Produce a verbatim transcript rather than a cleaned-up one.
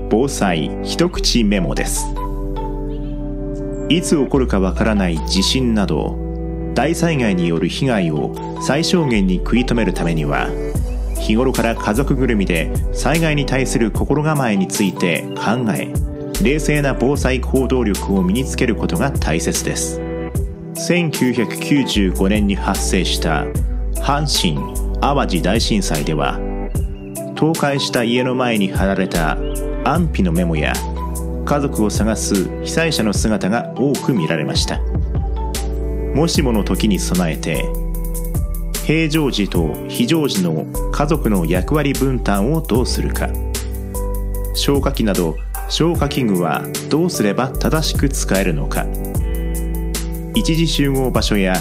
防災一口メモです。いつ起こるかわからない地震など大災害による被害を最小限に食い止めるためには、日頃から家族ぐるみで災害に対する心構えについて考え、冷静な防災行動力を身につけることが大切です。せんきゅうひゃくきゅうじゅうごねんに発生した阪神・淡路大震災では、倒壊した家の前に貼られた安否のメモや家族を探す被災者の姿が多く見られました。もしもの時に備えて、平常時と非常時の家族の役割分担をどうするか、消火器など消火器具はどうすれば正しく使えるのか、一時集合場所や